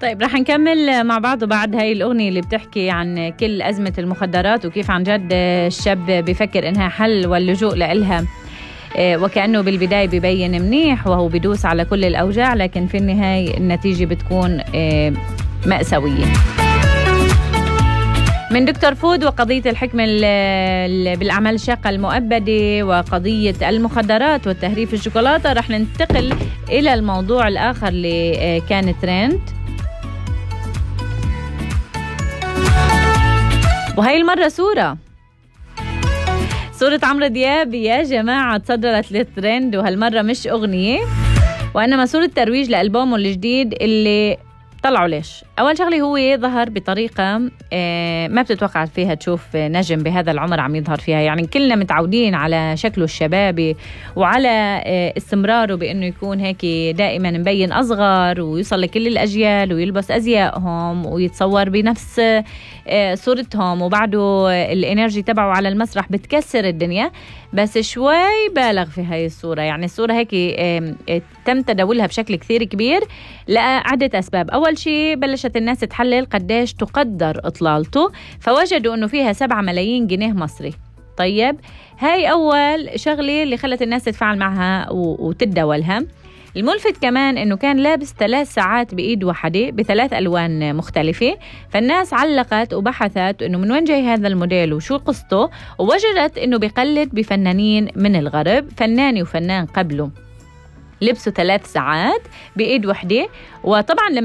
طيب رح نكمل مع بعض بعد هاي الأغنية اللي بتحكي عن كل أزمة المخدرات وكيف عن جد الشاب بيفكر إنها حل واللجوء لإلها، وكأنه بالبداية بيبين منيح وهو بيدوس على كل الأوجاع، لكن في النهاية النتيجة بتكون مأساوية. من دكتور فود وقضية الحكم بالأعمال الشاقة المؤبدة وقضية المخدرات والتهريب الشوكولاتة، رح ننتقل إلى الموضوع الآخر اللي كان ترند، وهي المرة صورة عمرو دياب يا جماعة تصدرت للترند، وهالمرة مش أغنية وإنما صورة ترويج لألبومه الجديد اللي طلعوا. ليش؟ أول شغلة هو ظهر بطريقة ما بتتوقع فيها تشوف نجم بهذا العمر عم يظهر فيها، يعني كلنا متعودين على شكله الشبابي وعلى استمراره بأنه يكون هيك دائما مبين أصغر ويوصل لكل الأجيال ويلبس أزيائهم ويتصور بنفس صورتهم، وبعده الانرجي تبعه على المسرح بتكسر الدنيا. بس شوي بالغ في هاي الصورة، يعني الصورة هيك تم تداولها بشكل كثير كبير لعدة أسباب. أول شيء بلشت الناس تحلل قديش تقدر إطلالته، فوجدوا أنه فيها 7 ملايين جنيه مصري. طيب هاي أول شغلة اللي خلت الناس تتفاعل معها وتتداولها. الملفت كمان أنه كان لابس 3 ساعات بإيد واحدة ب3 ألوان مختلفة، فالناس علقت وبحثت أنه من وين جاي هذا الموديل وشو قصته، ووجدت أنه بيقلد بفنانين من الغرب، فنان وفنان قبله لبسوا 3 ساعات بإيد واحدة. وطبعا